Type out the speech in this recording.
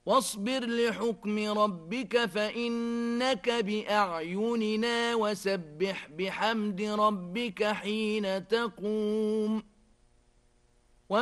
واصبر لحكم ربك فإنك بأعيننا وسبح بحمد ربك حين تقوم